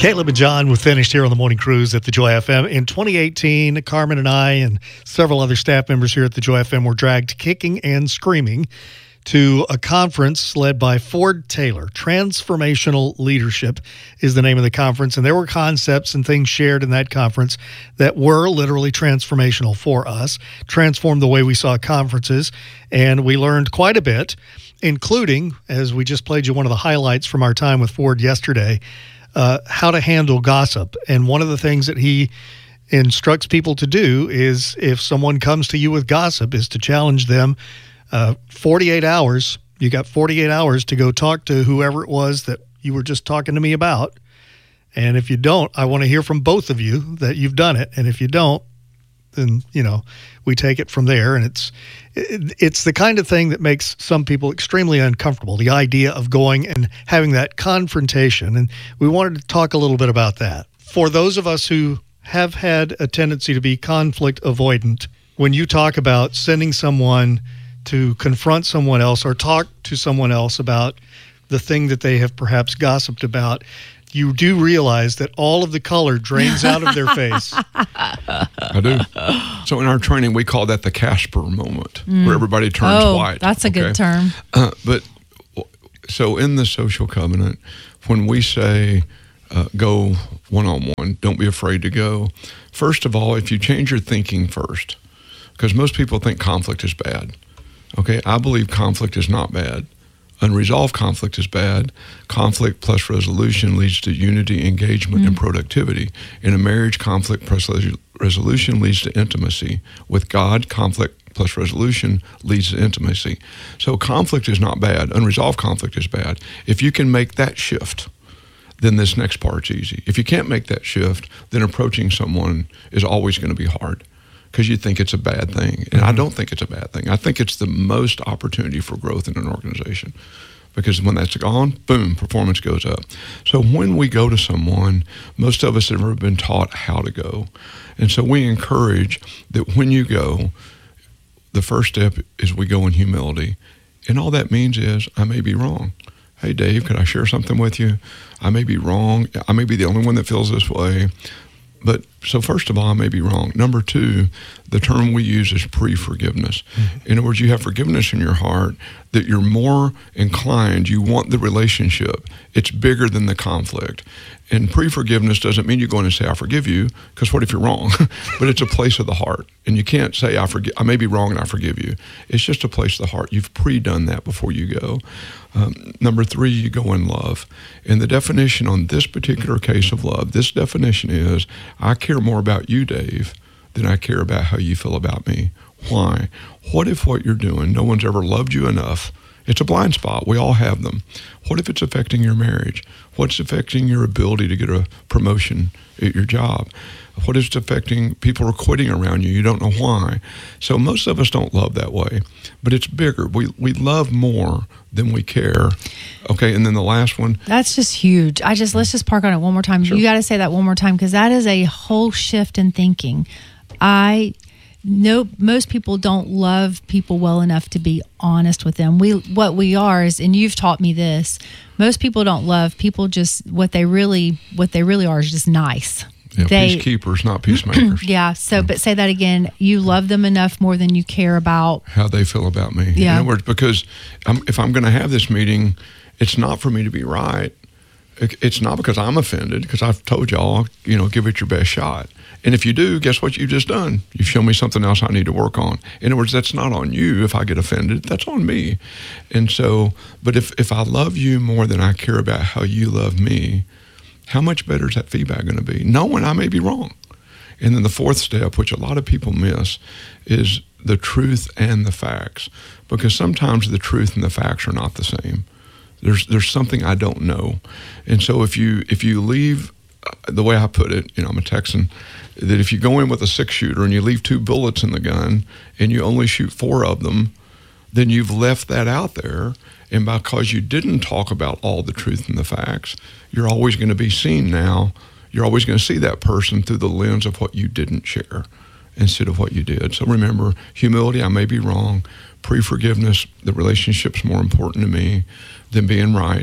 Caleb and John were finished here on the Morning Cruise at the Joy FM. In 2018, Carmen and I and several other staff members here at the Joy FM were dragged kicking and screaming to a conference led by Ford Taylor. Transformational Leadership is the name of the conference, and there were concepts and things shared in that conference that were literally transformational for us, transformed the way we saw conferences, and we learned quite a bit, including, as we just played you one of the highlights from our time with Ford yesterday, how to handle gossip. And one of the things that he instructs people to do is, if someone comes to you with gossip, is to challenge them 48 hours. You got 48 hours to go talk to whoever it was that you were just talking to me about. And if you don't, I want to hear from both of you that you've done it. And if you don't, then, we take it from there. And it's the kind of thing that makes some people extremely uncomfortable, the idea of going and having that confrontation. And we wanted to talk a little bit about that. For those of us who have had a tendency to be conflict avoidant, when you talk about sending someone to confront someone else or talk to someone else about the thing that they have perhaps gossiped about, you do realize that all of the color drains out of their face. I do. So in our training, we call that the Casper moment, where everybody turns white. That's a good term. So in the social covenant, when we say go one-on-one, don't be afraid to go, first of all, if you change your thinking first, because most people think conflict is bad. Okay, I believe conflict is not bad. Unresolved conflict is bad. Conflict plus resolution leads to unity, engagement, and productivity. In a marriage, conflict plus resolution leads to intimacy. With God, conflict plus resolution leads to intimacy. So conflict is not bad. Unresolved conflict is bad. If you can make that shift, then this next part's easy. If you can't make that shift, then approaching someone is always going to be hard, because you think it's a bad thing. And I don't think it's a bad thing. I think it's the most opportunity for growth in an organization, because when that's gone, boom, performance goes up. So when we go to someone, most of us have never been taught how to go. And so we encourage that when you go, the first step is we go in humility. And all that means is, I may be wrong. Hey, Dave, could I share something with you? I may be wrong. I may be the only one that feels this way. But so first of all, I may be wrong. Number two, the term we use is pre-forgiveness. In other words, you have forgiveness in your heart, that you're more inclined, you want the relationship. It's bigger than the conflict. And pre-forgiveness doesn't mean you go in and say, I forgive you, because what if you're wrong? But it's a place of the heart. And you can't say, I may be wrong and I forgive you. It's just a place of the heart. You've pre-done that before you go. Number three, you go in love. And the definition on this particular case of love, this definition is, I care more about you, Dave, than I care about how you feel about me. Why? What if what you're doing, no one's ever loved you enough? It's a blind spot. We all have them. What if it's affecting your marriage? What's affecting your ability to get a promotion at your job? What is affecting people are quitting around you? You don't know why. So most of us don't love that way, but it's bigger. We love more than we care. Okay, and then the last one. That's just huge. Let's just park on it one more time. Sure. You got to say that one more time, because that is a whole shift in thinking. I know most people don't love people well enough to be honest with them. What we are is, and you've taught me this, most people don't love people, just what they really are is just nice. Yeah, peacekeepers, not peacemakers. Yeah. So, but say that again. You love them enough more than you care about how they feel about me. Yeah. In other words, because if I'm going to have this meeting, it's not for me to be right. It's not because I'm offended, because I've told y'all, give it your best shot. And if you do, guess what you've just done? You've shown me something else I need to work on. In other words, that's not on you if I get offended. That's on me. And so, but if I love you more than I care about how you love me, how much better is that feedback going to be? Knowing I may be wrong. And then the fourth step, which a lot of people miss, is the truth and the facts. Because sometimes the truth and the facts are not the same. There's something I don't know. And so if you leave, the way I put it, I'm a Texan, that if you go in with a 6-shooter and you leave 2 bullets in the gun and you only shoot 4 of them, then you've left that out there. And because you didn't talk about all the truth and the facts, you're always going to be seen now. You're always going to see that person through the lens of what you didn't share instead of what you did. So remember, humility, I may be wrong. Pre-forgiveness, the relationship's more important to me than being right.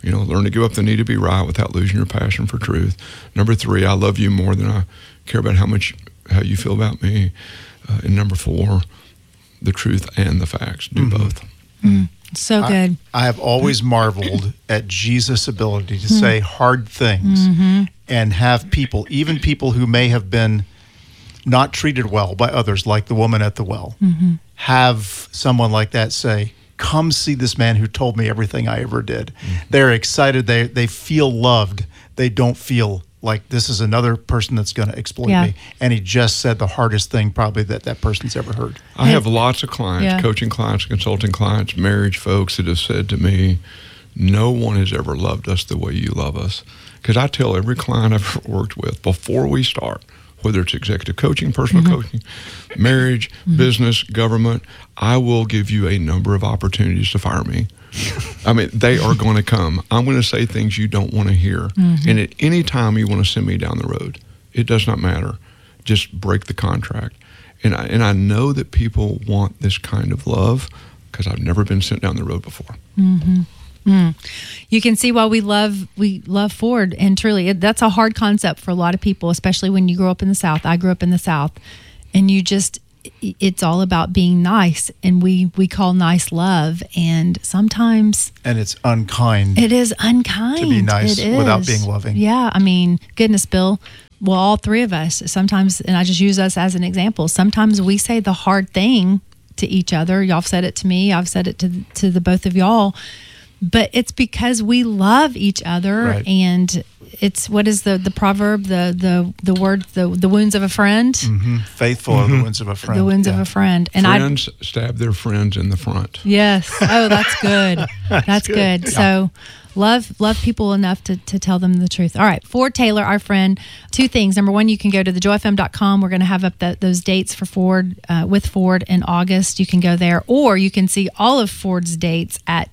Learn to give up the need to be right without losing your passion for truth. Number 3, I love you more than I care about how you feel about me. And number 4, the truth and the facts. Do both. So good. I have always marveled at Jesus' ability to say hard things and have people, even people who may have been not treated well by others, like the woman at the well, have someone like that say, come see this man who told me everything I ever did. They're excited. They feel loved. They don't feel like this is another person that's going to exploit me. And he just said the hardest thing probably that person's ever heard. I have lots of clients, coaching clients, consulting clients, marriage folks that have said to me, no one has ever loved us the way you love us. Because I tell every client I've ever worked with before we start, whether it's executive coaching, personal coaching, marriage, business, government, I will give you a number of opportunities to fire me. I mean, they are going to come. I'm going to say things you don't want to hear. And at any time you want to send me down the road, it does not matter. Just break the contract. And I know that people want this kind of love because I've never been sent down the road before. You can see why we love Ford, and truly, that's a hard concept for a lot of people, especially when you grow up in the South. I grew up in the South, and it's all about being nice, and we call nice love, and sometimes it's unkind. It is unkind to be nice without being loving. Yeah, I mean, goodness, Bill. Well, all three of us sometimes, and I just use us as an example. Sometimes we say the hard thing to each other. Y'all have said it to me. I've said it to the both of y'all. But it's because we love each other, and it's, what is the proverb, the word, the wounds of a friend? Faithful are the wounds of a friend. The wounds of a friend. And friends stab their friends in the front. Yes. Oh, that's good. That's good. Yeah. So love people enough to tell them the truth. All right. Ford Taylor, our friend, 2 things. Number 1, you can go to thejoyfm.com. We're going to have up those dates for Ford, with Ford in August. You can go there, or you can see all of Ford's dates at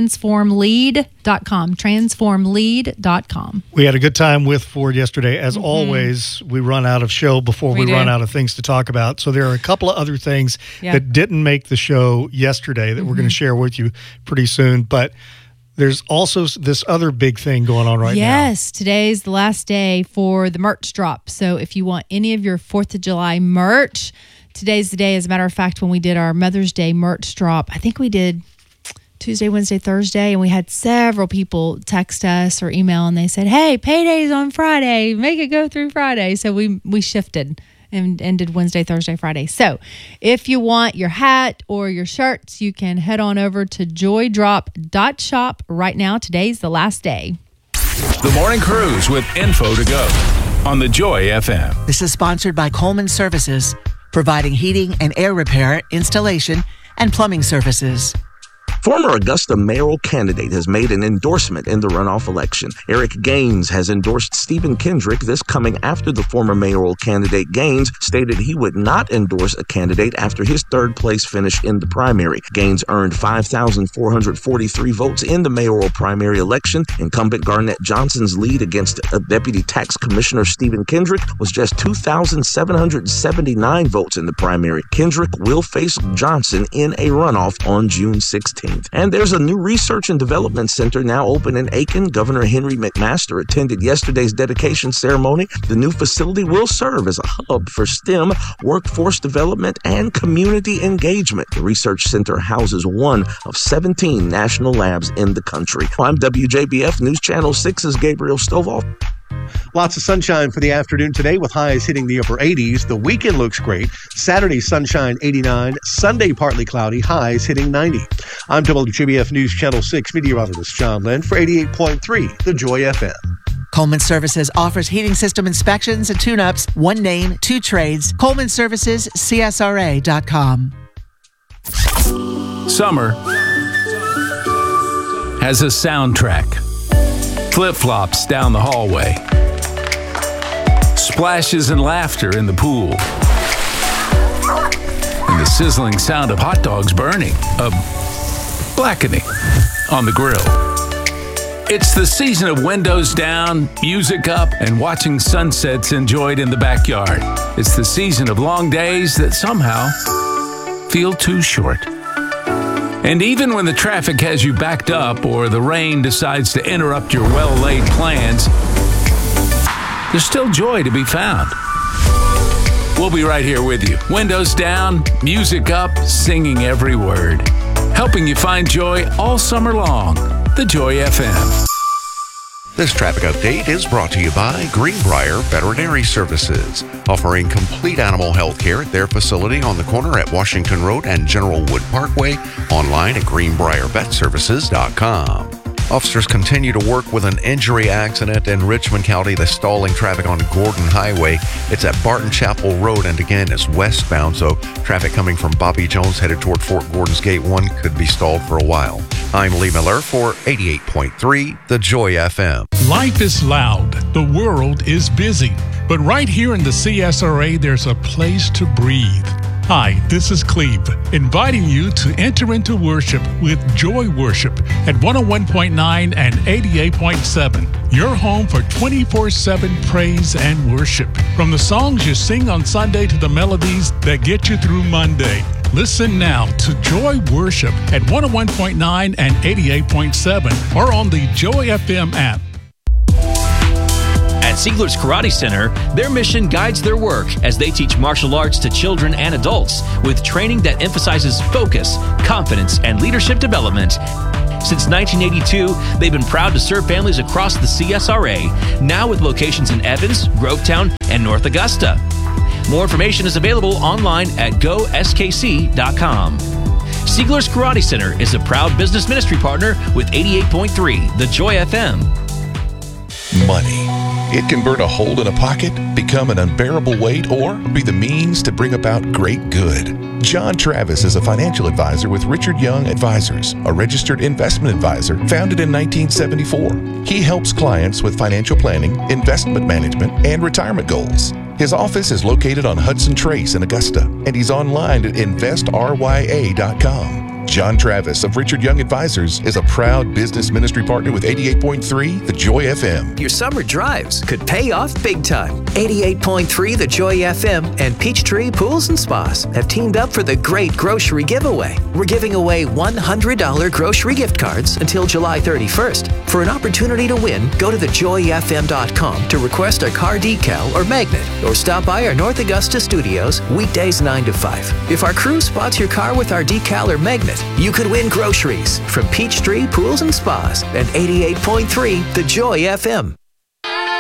transformlead.com. Transformlead.com. We had a good time with Ford yesterday. As always, we run out of show before we run out of things to talk about. So there are a couple of other things that didn't make the show yesterday that we're going to share with you pretty soon. But there's also this other big thing going on right now. Yes, today's the last day for the merch drop. So if you want any of your 4th of July merch, today's the day. As a matter of fact, when we did our Mother's Day merch drop, I think we did Tuesday, Wednesday, Thursday, and we had several people text us or email, and they said, hey, payday's on Friday. Make it go through Friday. So we shifted and did Wednesday, Thursday, Friday. So if you want your hat or your shirts, you can head on over to joydrop.shop right now. Today's the last day. The Morning Cruise with info to go on the Joy FM. This is sponsored by Coleman Services, providing heating and air repair, installation, and plumbing services. Former Augusta mayoral candidate has made an endorsement in the runoff election. Eric Gaines has endorsed Stephen Kendrick, this coming after the former mayoral candidate Gaines stated he would not endorse a candidate after his 3rd place finish in the primary. Gaines earned 5,443 votes in the mayoral primary election. Incumbent Garnett Johnson's lead against Deputy Tax Commissioner Stephen Kendrick was just 2,779 votes in the primary. Kendrick will face Johnson in a runoff on June 16th. And there's a new research and development center now open in Aiken. Governor Henry McMaster attended yesterday's dedication ceremony. The new facility will serve as a hub for STEM, workforce development, and community engagement. The research center houses one of 17 national labs in the country. I'm WJBF News Channel 6's Gabriel Stovall. Lots of sunshine for the afternoon today with highs hitting the upper 80s. The weekend looks great. Saturday, sunshine 89. Sunday, partly cloudy. Highs hitting 90. I'm WJBF News Channel 6 meteorologist John Lynn for 88.3 The Joy FM. Coleman Services offers heating system inspections and tune-ups. One name, 2 trades. Coleman Services, CSRA.com. Summer has a soundtrack. Flip-flops down the hallway. Splashes and laughter in the pool. And the sizzling sound of hot dogs burning, blackening on the grill. It's the season of windows down, music up, and watching sunsets enjoyed in the backyard. It's the season of long days that somehow feel too short. And even when the traffic has you backed up or the rain decides to interrupt your well-laid plans, there's still joy to be found. We'll be right here with you. Windows down, music up, singing every word. Helping you find joy all summer long. The Joy FM. This traffic update is brought to you by Greenbrier Veterinary Services, offering complete animal health care at their facility on the corner at Washington Road and General Wood Parkway, online at greenbriervetservices.com. Officers continue to work with an injury accident in Richmond County that's stalling traffic on Gordon Highway. It's at Barton Chapel Road and again is westbound, so traffic coming from Bobby Jones headed toward Fort Gordon's Gate 1 could be stalled for a while. I'm Lee Miller for 88.3 The Joy FM. Life is loud. The world is busy. But right here in the CSRA, there's a place to breathe. Hi, this is Cleve, inviting you to enter into worship with Joy Worship at 101.9 and 88.7. Your home for 24/7 praise and worship. From the songs you sing on Sunday to the melodies that get you through Monday. Listen now to Joy Worship at 101.9 and 88.7 or on the Joy FM app. At Siegler's Karate Center, their mission guides their work as they teach martial arts to children and adults with training that emphasizes focus, confidence, and leadership development. Since 1982, they've been proud to serve families across the CSRA, now with locations in Evans, Grovetown, and North Augusta. More information is available online at goskc.com. Siegler's Karate Center is a proud business ministry partner with 88.3 The Joy FM. Money. It can burn a hole in a pocket, become an unbearable weight, or be the means to bring about great good. John Travis is a financial advisor with Richard Young Advisors, a registered investment advisor founded in 1974. He helps clients with financial planning, investment management, and retirement goals. His office is located on Hudson Trace in Augusta, and he's online at investrya.com. John Travis of Richard Young Advisors is a proud business ministry partner with 88.3 The Joy FM. Your summer drives could pay off big time. 88.3 The Joy FM and Peachtree Pools and Spas have teamed up for the great grocery giveaway. We're giving away $100 grocery gift cards until July 31st. For an opportunity to win, go to thejoyfm.com to request a car decal or magnet, or stop by our North Augusta studios weekdays 9 to 5. If our crew spots your car with our decal or magnet, you could win groceries from Peachtree Pools and Spas and 88.3 The Joy FM.